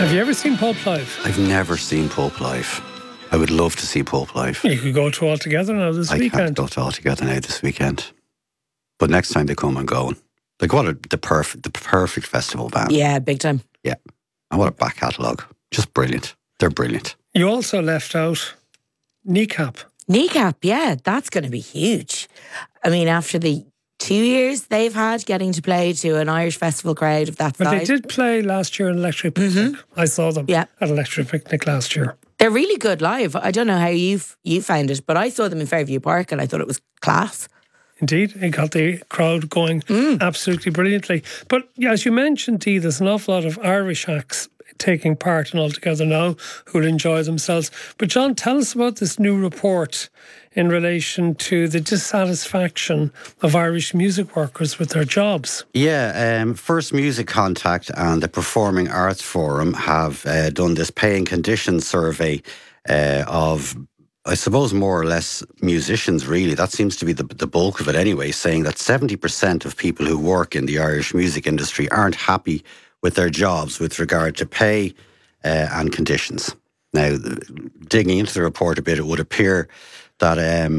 Have you ever seen Pulp live? I've never seen Pulp live. I would love to see Pulp live. You could go to All Together now this weekend. I can't go to All Together now this weekend. But next time they come, I'm going. Like, the perfect festival band. Yeah, big time. Yeah. And what a back catalogue. Just brilliant. They're brilliant. You also left out Kneecap. Kneecap, yeah, that's going to be huge. I mean, after the 2 years they've had getting to play to an Irish festival crowd of that size. But they did play last year in Electric Picnic. I saw them at Electric Picnic last year. They're really good live. I don't know how you found it, but I saw them in Fairview Park and I thought it was class. Indeed, it got the crowd going absolutely brilliantly. But yeah, as you mentioned, Dee, there's an awful lot of Irish acts taking part in All Together now who'll enjoy themselves. But John, tell us about this new report in relation to the dissatisfaction of Irish music workers with their jobs. Yeah, First Music Contact and the Performing Arts Forum have done this pay and conditions survey of, I suppose, more or less musicians, really. That seems to be the bulk of it anyway, saying that 70% of people who work in the Irish music industry aren't happy with their jobs with regard to pay and conditions. Now, digging into the report a bit, it would appear that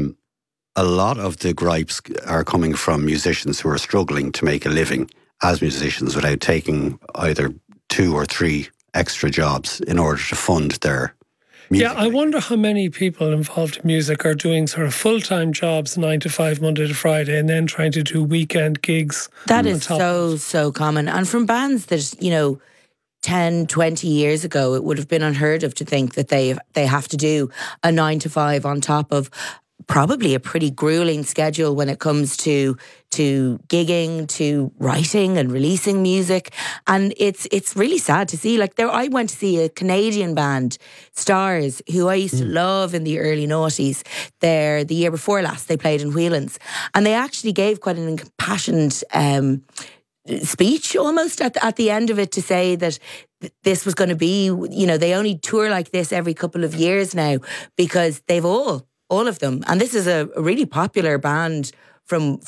a lot of the gripes are coming from musicians who are struggling to make a living as musicians without taking either 2 or 3 extra jobs in order to fund their music. Yeah, I wonder how many people involved in music are doing sort of full-time jobs 9 to 5, Monday to Friday, and then trying to do weekend gigs. That is so common. And from bands that, 10, 20 years ago, it would have been unheard of to think that they have to do a 9 to 5 on top of probably a pretty grueling schedule when it comes to gigging, to writing and releasing music. And it's really sad to see. I went to see a Canadian band, Stars, who I used to love in the early noughties. The year before last, they played in Whelan's. And they actually gave quite an impassioned speech almost at the end of it to say that this was going to be, they only tour like this every couple of years now because they've all of them. And this is a really popular band from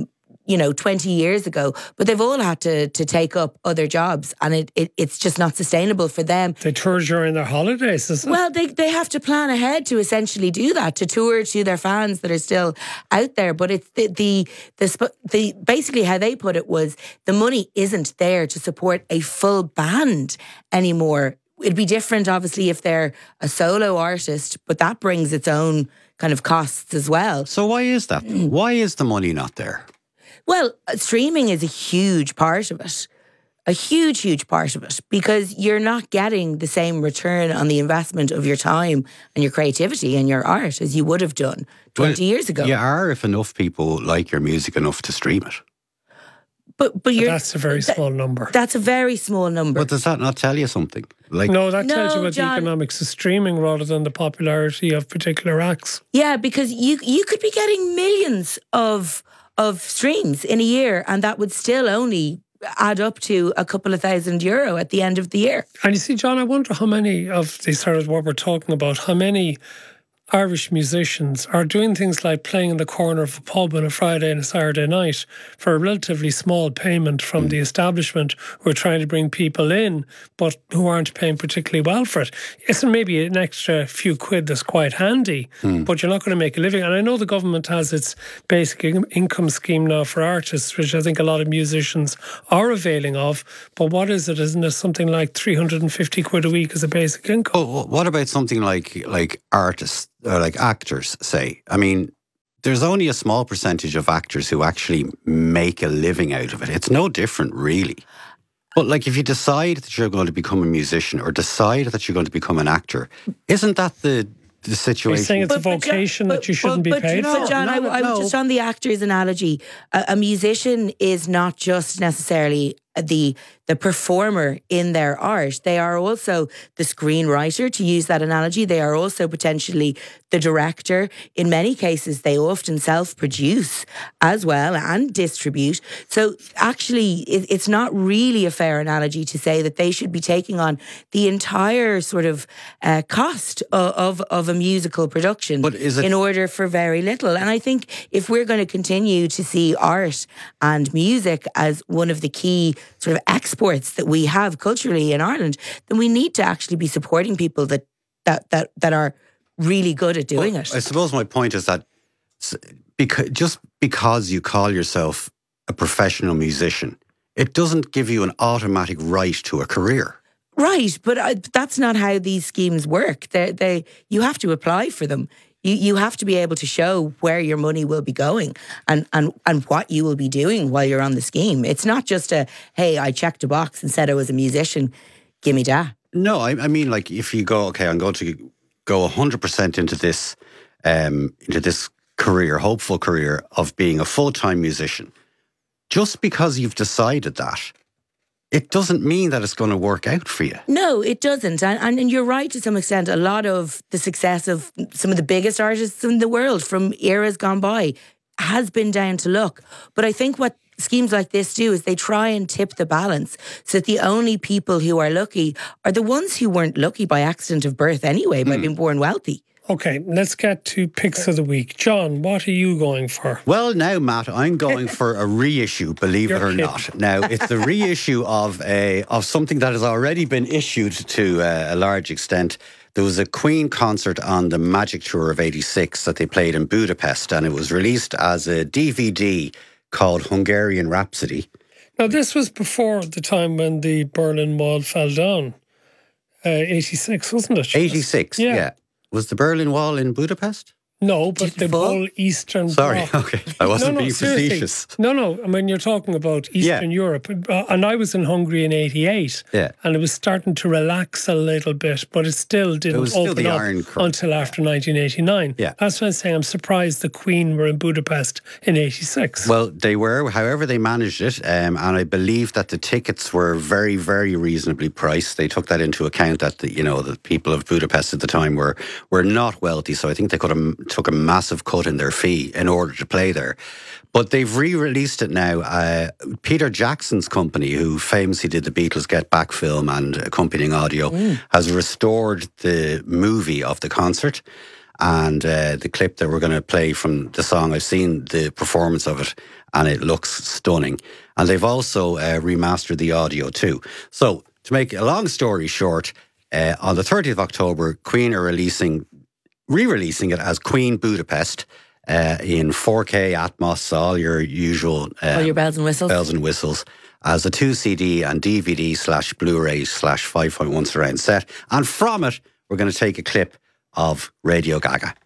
20 years ago, but they've all had to take up other jobs and it's just not sustainable for them. They tour during their holidays, is it? Well, they have to plan ahead to essentially do that, to tour to their fans that are still out there. But it's the basically how they put it was the money isn't there to support a full band anymore. It'd be different, obviously, if they're a solo artist, but that brings its own kind of costs as well. So why is that? Why is the money not there? Well, streaming is a huge part of it. A huge, huge part of it. Because you're not getting the same return on the investment of your time and your creativity and your art as you would have done 20 years ago. You are if enough people like your music enough to stream it. But that's a very small number. That's a very small number. But does that not tell you something? No, that tells you about John, the economics of streaming rather than the popularity of particular acts. Yeah, because you could be getting millions of streams in a year and that would still only add up to a couple of €1,000 at the end of the year. And you see, John, I wonder how many of these sort of what we're talking about, how many Irish musicians are doing things like playing in the corner of a pub on a Friday and a Saturday night for a relatively small payment from the establishment who are trying to bring people in, but who aren't paying particularly well for it. It's maybe an extra few quid that's quite handy, but you're not going to make a living. And I know the government has its basic income scheme now for artists, which I think a lot of musicians are availing of. But what is it? Isn't it something like 350 quid a week as a basic income? Oh, what about something like artists? Or like actors, say. I mean, there's only a small percentage of actors who actually make a living out of it. It's no different, really. But if you decide that you're going to become a musician or decide that you're going to become an actor, isn't that the situation? You're saying it's a vocation that you shouldn't be paid for? But John, I was just on the actor's analogy. A musician is not just necessarily the performer in their art. They are also the screenwriter, to use that analogy. They are also potentially the director. In many cases, they often self-produce as well and distribute. So actually, it's not really a fair analogy to say that they should be taking on the entire sort of cost of a musical production in order for very little. And I think if we're going to continue to see art and music as one of the key sort of exports that we have culturally in Ireland, then we need to actually be supporting people that are really good at doing it. I suppose my point is that just because you call yourself a professional musician, it doesn't give you an automatic right to a career. Right, but that's not how these schemes work. You have to apply for them. You have to be able to show where your money will be going and what you will be doing while you're on the scheme. It's not just hey, I checked a box and said I was a musician, give me that. No, I mean, like, if you go, okay, I'm going to go 100% into this career, hopeful career of being a full-time musician, just because you've decided that, it doesn't mean that it's going to work out for you. No, it doesn't. And you're right to some extent. A lot of the success of some of the biggest artists in the world from eras gone by has been down to luck. But I think what schemes like this do is they try and tip the balance so that the only people who are lucky are the ones who weren't lucky by accident of birth anyway, by being born wealthy. Okay, let's get to picks of the week. John, what are you going for? Well, now, Matt, I'm going for a reissue, believe it or not. Now, it's the reissue of something that has already been issued to a large extent. There was a Queen concert on the Magic Tour of '86 that they played in Budapest, and it was released as a DVD called Hungarian Rhapsody. Now, this was before the time when the Berlin Wall fell down. 86, wasn't it? 86, yeah. Was the Berlin Wall in Budapest? No, but the whole Eastern Bloc. Okay. I wasn't being facetious. No. I mean, you're talking about Eastern Europe. And I was in Hungary in 88. Yeah. And it was starting to relax a little bit, but it still didn't open up until after 1989. Yeah. That's why I'm saying I'm surprised the Queen were in Budapest in 86. Well, they were. However, they managed it. And I believe that the tickets were very, very reasonably priced. They took that into account that, the people of Budapest at the time were not wealthy. So I think they could have took a massive cut in their fee in order to play there. But they've re-released it now. Peter Jackson's company, who famously did the Beatles Get Back film and accompanying audio, has restored the movie of the concert. And the clip that we're going to play from the song, I've seen the performance of it, and it looks stunning. And they've also remastered the audio too. So, to make a long story short, on the 30th of October, Queen are re-releasing it as Queen Budapest in 4K Atmos, all your usual... all your bells and whistles. Bells and whistles, as a 2 CD and DVD/Blu-ray/5.1 surround set. And from it, we're going to take a clip of Radio Gaga.